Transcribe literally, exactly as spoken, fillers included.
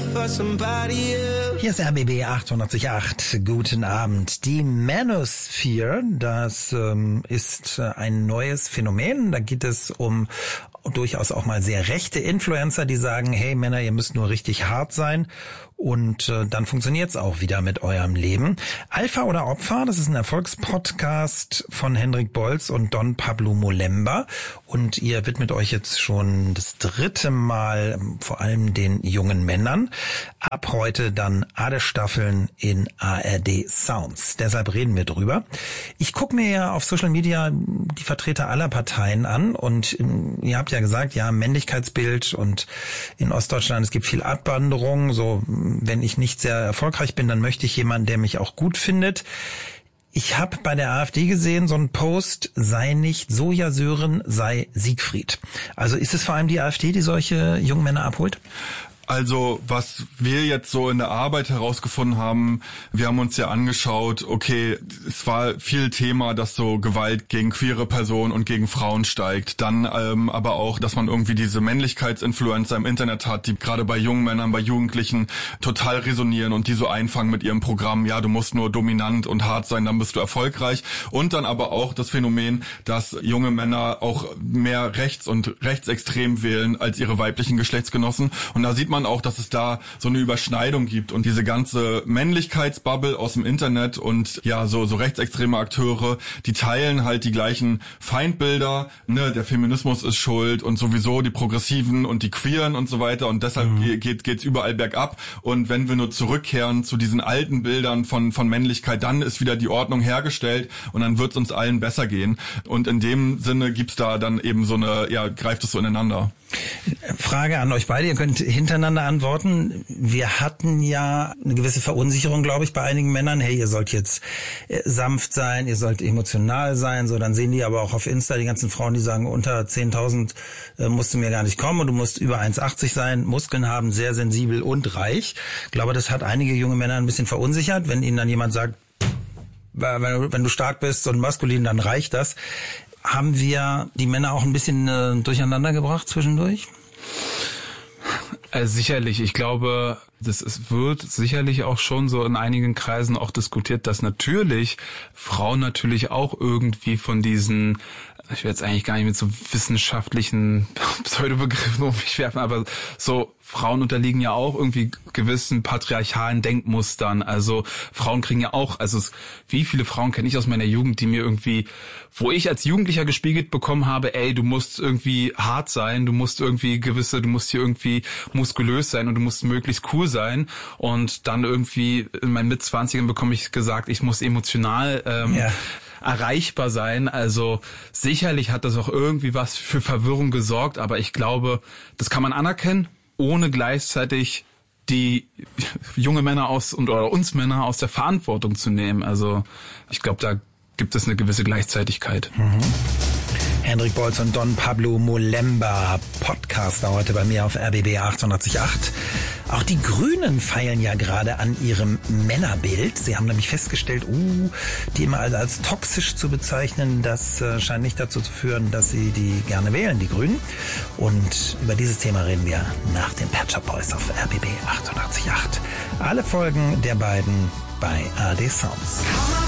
Hier ist R B B achtundachtzig Komma acht. Guten Abend. Die Manosphere, das ähm, ist ein neues Phänomen. Da geht es um durchaus auch mal sehr rechte Influencer, die sagen, hey Männer, ihr müsst nur richtig hart sein. Und äh, dann funktioniert's auch wieder mit eurem Leben. Alpha oder Opfer, das ist ein Erfolgspodcast von Hendrik Bolz und Don Pablo Molemba. Und ihr widmet euch jetzt schon das dritte Mal vor allem den jungen Männern. Ab heute dann alle Staffeln in A R D Sounds. Deshalb reden wir drüber. Ich gucke mir ja auf Social Media die Vertreter aller Parteien an. Und ähm, ihr habt ja gesagt, ja, Männlichkeitsbild und in Ostdeutschland, es gibt viel Abwanderung, so wenn ich nicht sehr erfolgreich bin, dann möchte ich jemanden, der mich auch gut findet. Ich habe bei der AfD gesehen, so ein Post, sei nicht Soja Sören, sei Siegfried. Also ist es vor allem die AfD, die solche jungen Männer abholt? Also was wir jetzt so in der Arbeit herausgefunden haben, wir haben uns ja angeschaut, okay, es war viel Thema, dass so Gewalt gegen queere Personen und gegen Frauen steigt. Dann ähm, aber auch, dass man irgendwie diese Männlichkeitsinfluencer im Internet hat, die gerade bei jungen Männern, bei Jugendlichen total resonieren und die so einfangen mit ihrem Programm, ja, du musst nur dominant und hart sein, dann bist du erfolgreich. Und dann aber auch das Phänomen, dass junge Männer auch mehr rechts und rechtsextrem wählen als ihre weiblichen Geschlechtsgenossen. Und da sieht man auch, dass es da so eine Überschneidung gibt und diese ganze Männlichkeitsbubble aus dem Internet und ja, so so rechtsextreme Akteure, die teilen halt die gleichen Feindbilder, ne, der Feminismus ist schuld und sowieso die Progressiven und die Queeren und so weiter und deshalb mhm. geht geht's überall bergab und wenn wir nur zurückkehren zu diesen alten Bildern von von Männlichkeit, dann ist wieder die Ordnung hergestellt und dann wird's uns allen besser gehen und in dem Sinne gibt's da dann eben so eine, ja, greift es so ineinander. Frage an euch beide, ihr könnt hintereinander antworten. Wir hatten ja eine gewisse Verunsicherung, glaube ich, bei einigen Männern. Hey, ihr sollt jetzt sanft sein, ihr sollt emotional sein. So, dann sehen die aber auch auf Insta die ganzen Frauen, die sagen, unter zehntausend äh, musst du mir gar nicht kommen und du musst über eins Komma achtzig sein, Muskeln haben, sehr sensibel und reich. Ich glaube, das hat einige junge Männer ein bisschen verunsichert, wenn ihnen dann jemand sagt, wenn du, wenn du stark bist und maskulin, dann reicht das. Haben wir die Männer auch ein bisschen äh, durcheinander gebracht zwischendurch? Äh, sicherlich. Ich glaube, das ist, wird sicherlich auch schon so in einigen Kreisen auch diskutiert, dass natürlich Frauen natürlich auch irgendwie von diesen, ich will jetzt eigentlich gar nicht mit so wissenschaftlichen Pseudobegriffen um mich werfen, aber so Frauen unterliegen ja auch irgendwie gewissen patriarchalen Denkmustern. Also Frauen kriegen ja auch, also es, wie viele Frauen kenne ich aus meiner Jugend, die mir irgendwie, wo ich als Jugendlicher gespiegelt bekommen habe, ey, du musst irgendwie hart sein, du musst irgendwie gewisse, du musst hier irgendwie muskulös sein und du musst möglichst cool sein. Und dann irgendwie in meinen Mitzwanzigern bekomme ich gesagt, ich muss emotional ähm, ja. erreichbar sein. Also sicherlich hat das auch irgendwie was für Verwirrung gesorgt, aber ich glaube, das kann man anerkennen, ohne gleichzeitig die junge Männer aus und oder uns Männer aus der Verantwortung zu nehmen. Also ich glaube, da gibt es eine gewisse Gleichzeitigkeit. Mhm. Hendrik Bolz und Don Pablo Molemba, Podcaster heute bei mir auf R B B achtundachtzig Komma acht. Auch die Grünen feilen ja gerade an ihrem Männerbild. Sie haben nämlich festgestellt, uh, die immer als, als toxisch zu bezeichnen, das äh, scheint nicht dazu zu führen, dass sie die gerne wählen, die Grünen. Und über dieses Thema reden wir nach den Pet Shop Boys auf R B B achtundachtzig Komma acht. Alle Folgen der beiden bei A R D Sounds.